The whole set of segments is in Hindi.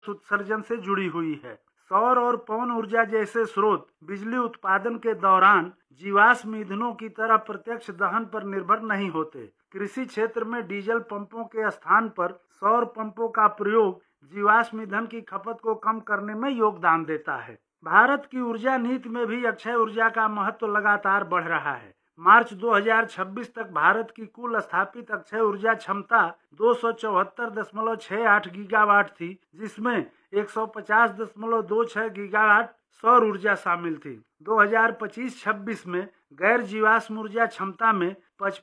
उत्सर्जन से जुड़ी हुई है। सौर और पवन ऊर्जा जैसे स्रोत बिजली उत्पादन के दौरान जीवाश्म ईंधनों की तरह प्रत्यक्ष दहन पर निर्भर नहीं होते। कृषि क्षेत्र में डीजल पंपों के स्थान पर सौर पंपों का प्रयोग जीवाश्म ईंधन की खपत को कम करने में योगदान देता है। भारत की ऊर्जा नीति में भी अक्षय ऊर्जा का महत्व लगातार बढ़ रहा है। मार्च 2026 तक भारत की कुल स्थापित अक्षय ऊर्जा क्षमता 274.68 गीगावाट थी, जिसमें 150.26 गीगावाट सौर ऊर्जा शामिल थी। 2025-26 में गैर जीवाश्म ऊर्जा क्षमता में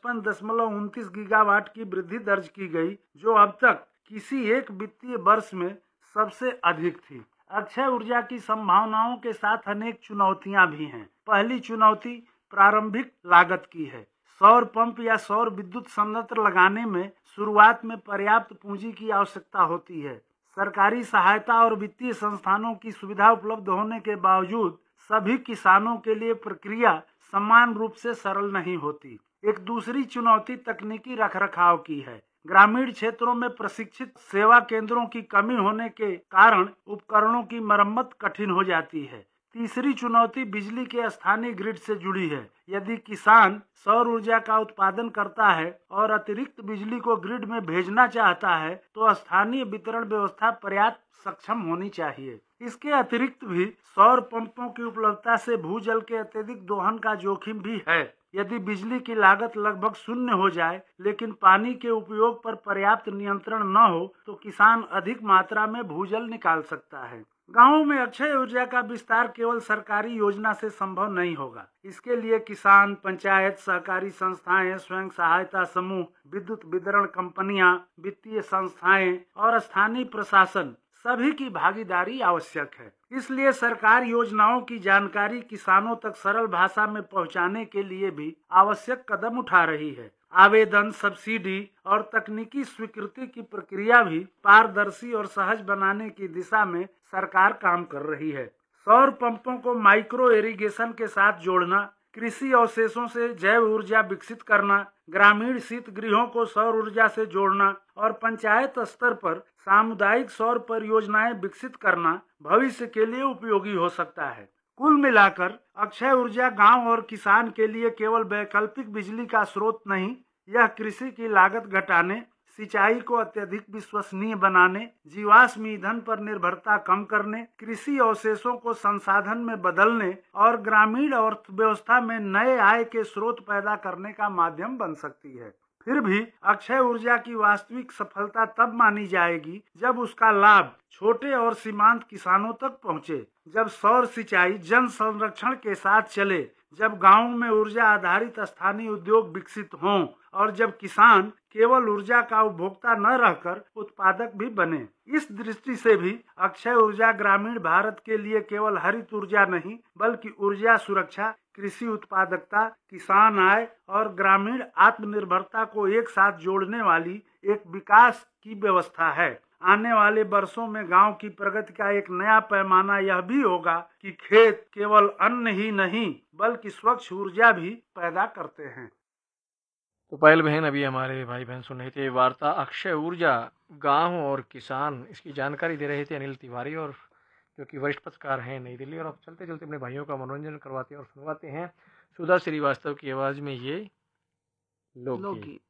55.29 गीगावाट की वृद्धि दर्ज की गई, जो अब तक किसी एक वित्तीय वर्ष में सबसे अधिक थी। अक्षय ऊर्जा की संभावनाओं के साथ अनेक चुनौतियां भी हैं। पहली चुनौती प्रारंभिक लागत की है। सौर पंप या सौर विद्युत संयंत्र लगाने में शुरुआत में पर्याप्त पूंजी की आवश्यकता होती है। सरकारी सहायता और वित्तीय संस्थानों की सुविधा उपलब्ध होने के बावजूद सभी किसानों के लिए प्रक्रिया समान रूप से सरल नहीं होती। एक दूसरी चुनौती तकनीकी रखरखाव की है। ग्रामीण क्षेत्रों में प्रशिक्षित सेवा केंद्रों की कमी होने के कारण उपकरणों की मरम्मत कठिन हो जाती है। तीसरी चुनौती बिजली के स्थानीय ग्रिड से जुड़ी है। यदि किसान सौर ऊर्जा का उत्पादन करता है और अतिरिक्त बिजली को ग्रिड में भेजना चाहता है, तो स्थानीय वितरण व्यवस्था पर्याप्त सक्षम होनी चाहिए। इसके अतिरिक्त भी सौर पंपों की उपलब्धता से भूजल के अत्यधिक दोहन का जोखिम भी है। यदि बिजली की लागत लगभग शून्य हो जाए लेकिन पानी के उपयोग पर पर्याप्त नियंत्रण न हो, तो किसान अधिक मात्रा में भूजल निकाल सकता है। गांवों में अक्षय ऊर्जा का विस्तार केवल सरकारी योजना से संभव नहीं होगा। इसके लिए किसान, पंचायत, सहकारी संस्थाएं, स्वयं सहायता समूह, विद्युत वितरण कंपनियां, वित्तीय संस्थाएं और स्थानीय प्रशासन सभी की भागीदारी आवश्यक है। इसलिए सरकार योजनाओं की जानकारी किसानों तक सरल भाषा में पहुंचाने के लिए भी आवश्यक कदम उठा रही है। आवेदन, सब्सिडी और तकनीकी स्वीकृति की प्रक्रिया भी पारदर्शी और सहज बनाने की दिशा में सरकार काम कर रही है। सौर पंपों को माइक्रो इरिगेशन के साथ जोड़ना, कृषि अवशेषों से जैव ऊर्जा विकसित करना, ग्रामीण शीत गृहों को सौर ऊर्जा से जोड़ना और पंचायत स्तर पर सामुदायिक सौर परियोजनाएं विकसित करना भविष्य के लिए उपयोगी हो सकता है। कुल मिलाकर अक्षय ऊर्जा गांव और किसान के लिए केवल वैकल्पिक बिजली का स्रोत नहीं, यह कृषि की लागत घटाने, सिंचाई को अत्यधिक विश्वसनीय बनाने, जीवाश्म ईंधन पर निर्भरता कम करने, कृषि अवशेषों को संसाधन में बदलने और ग्रामीण अर्थव्यवस्था में नए आय के स्रोत पैदा करने का माध्यम बन सकती है। फिर भी अक्षय ऊर्जा की वास्तविक सफलता तब मानी जाएगी जब उसका लाभ छोटे और सीमांत किसानों तक पहुंचे, जब सौर सिंचाई जन संरक्षण के साथ चले, जब गांवों में ऊर्जा आधारित स्थानीय उद्योग विकसित हों और जब किसान केवल ऊर्जा का उपभोक्ता न रहकर उत्पादक भी बने। इस दृष्टि से भी अक्षय ऊर्जा ग्रामीण भारत के लिए केवल हरित ऊर्जा नहीं, बल्कि ऊर्जा सुरक्षा, कृषि उत्पादकता, किसान आय और ग्रामीण आत्मनिर्भरता को एक साथ जोड़ने वाली एक विकास की व्यवस्था है। आने वाले वर्षों में गांव की प्रगति का एक नया पैमाना यह भी होगा कि खेत केवल अन्न ही नहीं बल्कि स्वच्छ ऊर्जा भी पैदा करते हैं। तो पायल बहन, अभी हमारे भाई बहन सुन रहे थे वार्ता अक्षय ऊर्जा गांव और किसान, इसकी जानकारी दे रहे थे अनिल तिवारी, और जो कि वरिष्ठ पत्रकार हैं नई दिल्ली। और अब चलते चलते अपने भाइयों का मनोरंजन करवाते हैं और सुनवाते हैं सुधा श्रीवास्तव की आवाज़ में ये लोकगीत।